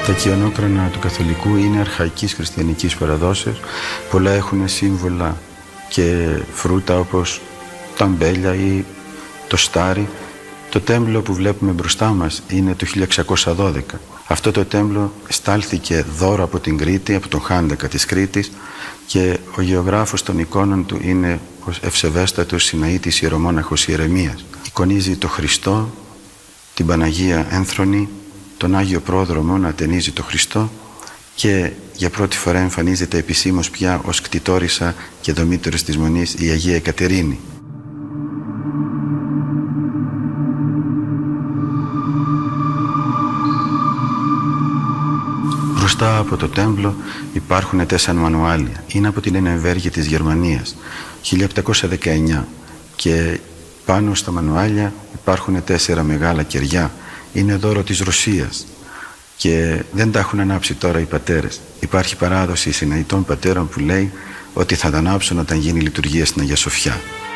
Τα κοιονόκρανα του καθολικού είναι αρχαϊκής χριστιανικής παραδόσεως. Πολλά έχουν σύμβολα και φρούτα όπως τα αμπέλια ή το στάρι. Το τέμπλο που βλέπουμε μπροστά μας είναι το 1612. Αυτό το τέμπλο στάλθηκε δώρο από την Κρήτη, από τον Χάντακα της Κρήτης, και ο γεωγράφος των εικόνων του είναι ο ευσεβέστατος Σιναήτης ιερομόναχος Ιερεμίας. Εικονίζει το Χριστό, την Παναγία Ένθρονη, τον Άγιο Πρόδρομο να ατενίζει το Χριστό, και για πρώτη φορά εμφανίζεται επισήμως πια ως κτητόρισα και δομήτωρος της Μονής η Αγία Εκατερίνη. Μπροστά από το τέμπλο υπάρχουν 4 μανουάλια. Είναι από την Ενεμβέργη της Γερμανίας, 1719, και πάνω στα μανουάλια υπάρχουν 4 μεγάλα κεριά. Είναι δώρο της Ρωσίας και δεν τα έχουν ανάψει τώρα οι πατέρες. Υπάρχει παράδοση Σιναητών πατέρων που λέει ότι θα τα ανάψουν όταν γίνει η λειτουργία στην Αγία Σοφιά.